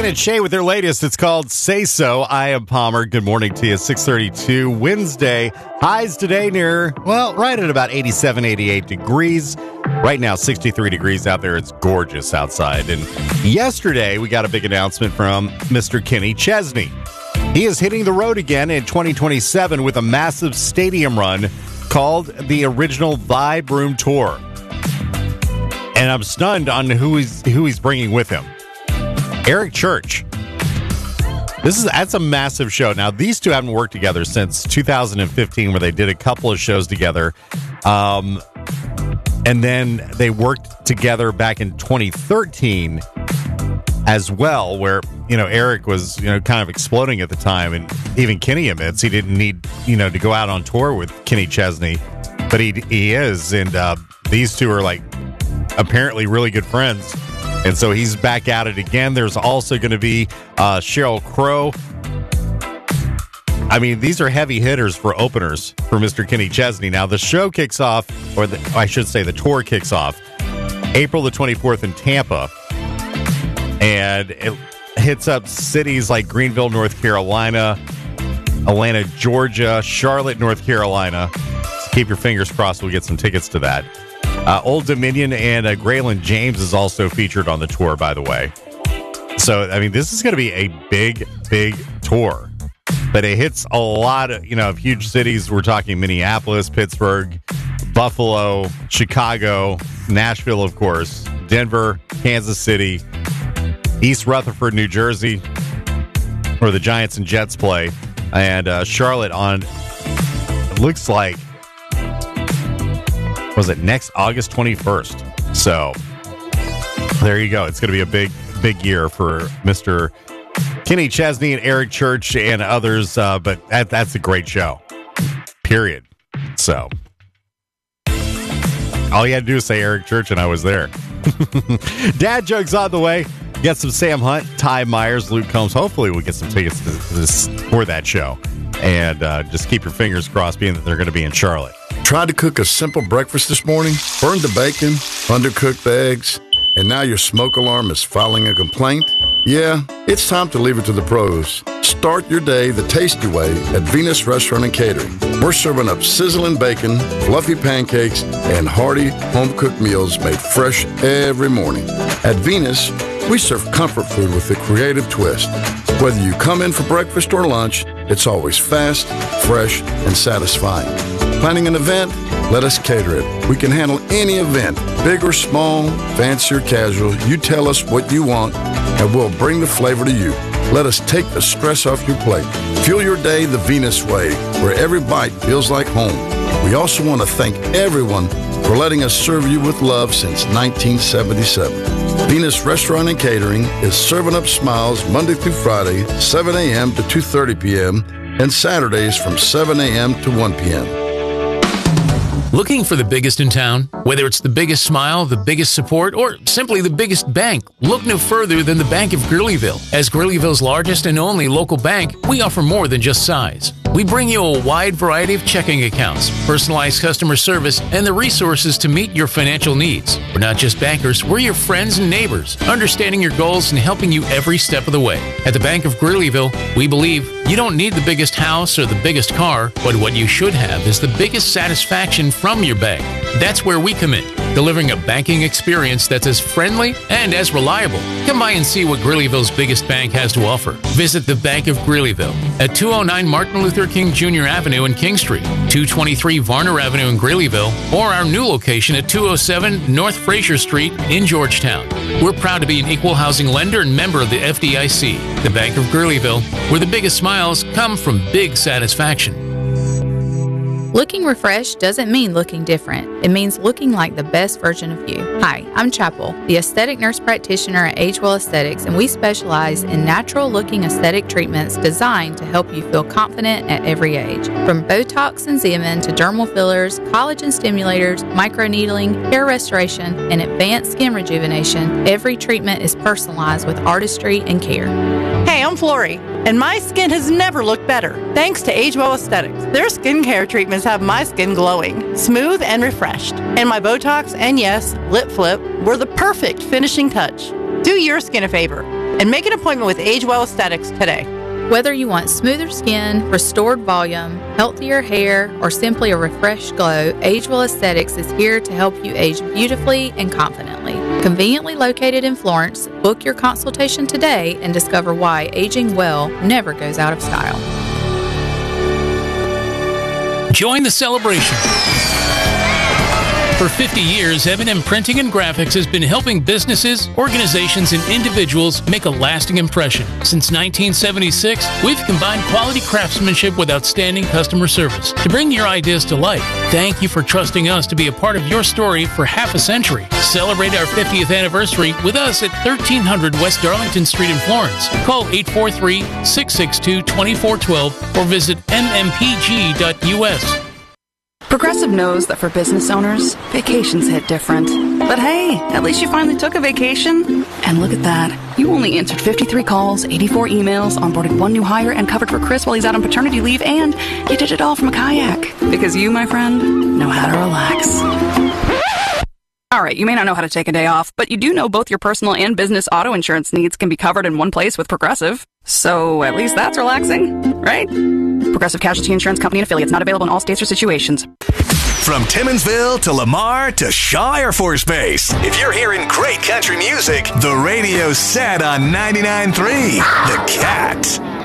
and Shay with their latest. It's called Say So. I am Palmer. Good morning to you. 6:32 Wednesday. Highs today near, well, right at about 87, 88 degrees. Right now, 63 degrees out there. It's gorgeous outside. And yesterday, we got a big announcement from Mr. Kenny Chesney. He is hitting the road again in 2027 with a massive stadium run called the Original Vibe Room Tour. And I'm stunned on who he's bringing with him. Eric Church. That's a massive show. Now, these two haven't worked together since 2015, where they did a couple of shows together. And then they worked together back in 2013 as well, where, Eric was, kind of exploding at the time. And even Kenny admits he didn't need, to go out on tour with Kenny Chesney. But he is. And these two are apparently really good friends. And so he's back at it again. There's also going to be Sheryl Crow. I mean, these are heavy hitters for openers for Mr. Kenny Chesney. Now, the show kicks off, the tour kicks off April the 24th in Tampa. And it hits up cities like Greenville, North Carolina, Atlanta, Georgia, Charlotte, North Carolina. So keep your fingers crossed we'll get some tickets to that. Old Dominion and Graylin James is also featured on the tour, by the way. So, I mean, this is going to be a big, big tour. But it hits a lot of, huge cities. We're talking Minneapolis, Pittsburgh, Buffalo, Chicago, Nashville, of course, Denver, Kansas City, East Rutherford, New Jersey, where the Giants and Jets play, and Charlotte on, it looks like, was it next August 21st? So there you go. It's going to be a big, big year for Mr. Kenny Chesney and Eric Church and others. But that's a great show, period. So all you had to do is say Eric Church and I was there. Dad jokes on the way. Get some Sam Hunt, Ty Myers, Luke Combs. Hopefully we'll get some tickets for that show. And just keep your fingers crossed, being that they're going to be in Charlotte. Tried to cook a simple breakfast this morning, burned the bacon, undercooked the eggs, and now your smoke alarm is filing a complaint? Yeah, it's time to leave it to the pros. Start your day the tasty way at Venus Restaurant and Catering. We're serving up sizzling bacon, fluffy pancakes, and hearty home-cooked meals made fresh every morning. At Venus, we serve comfort food with a creative twist. Whether you come in for breakfast or lunch, it's always fast, fresh, and satisfying. Planning an event? Let us cater it. We can handle any event, big or small, fancy or casual. You tell us what you want, and we'll bring the flavor to you. Let us take the stress off your plate. Fuel your day the Venus way, where every bite feels like home. We also want to thank everyone for letting us serve you with love since 1977. Venus Restaurant and Catering is serving up smiles Monday through Friday, 7 a.m. to 2:30 p.m., and Saturdays from 7 a.m. to 1 p.m. Looking for the biggest in town? Whether it's the biggest smile, the biggest support, or simply the biggest bank, look no further than the Bank of Greeleyville. As Greeleyville's largest and only local bank, we offer more than just size. We bring you a wide variety of checking accounts, personalized customer service, and the resources to meet your financial needs. We're not just bankers, we're your friends and neighbors, understanding your goals and helping you every step of the way. At the Bank of Greeleyville, we believe you don't need the biggest house or the biggest car, but what you should have is the biggest satisfaction from your bank. That's where we come in, delivering a banking experience that's as friendly and as reliable. Come by and see what Greeleyville's biggest bank has to offer. Visit the Bank of Greeleyville at 209 Martin Luther King Jr. Avenue in King Street, 223 Varner Avenue in Greeleyville, or our new location at 207 North Fraser Street in Georgetown. We're proud to be an equal housing lender and member of the FDIC. The Bank of Greeleyville, where the biggest smiles come from big satisfaction. Looking refreshed doesn't mean looking different. It means looking like the best version of you. Hi, I'm Chapel, the aesthetic nurse practitioner at Agewell Aesthetics, and we specialize in natural-looking aesthetic treatments designed to help you feel confident at every age. From Botox and Xeomin to dermal fillers, collagen stimulators, microneedling, hair restoration, and advanced skin rejuvenation, every treatment is personalized with artistry and care. Hey, I'm Flory, and my skin has never looked better, thanks to Agewell Aesthetics. Their skincare treatments have my skin glowing, smooth, and refreshed. And my Botox and, yes, lip flip were the perfect finishing touch. Do your skin a favor. and make an appointment with Age Well Aesthetics today. Whether you want smoother skin, restored volume, healthier hair, or simply a refreshed glow, Age Well Aesthetics is here to help you age beautifully and confidently. Conveniently located in Florence, book your consultation today and discover why aging well never goes out of style. Join the celebration. For 50 years, M&M Printing and Graphics has been helping businesses, organizations, and individuals make a lasting impression. Since 1976, we've combined quality craftsmanship with outstanding customer service to bring your ideas to life. Thank you for trusting us to be a part of your story for half a century. Celebrate our 50th anniversary with us at 1300 West Darlington Street in Florence. Call 843-662-2412 or visit mmpg.us. Progressive knows that for business owners, vacations hit different. But hey, at least you finally took a vacation. And look at that. You only answered 53 calls, 84 emails, onboarded one new hire, and covered for Chris while he's out on paternity leave, and you did it all from a kayak. Because you, my friend, know how to relax. All right, you may not know how to take a day off, but you do know both your personal and business auto insurance needs can be covered in one place with Progressive. So at least that's relaxing, right? Progressive Casualty Insurance Company and Affiliates, not available in all states or situations. From Timmonsville to Lamar to Shaw Air Force Base, if you're hearing great country music, the radio's set on 99.3 The Cat.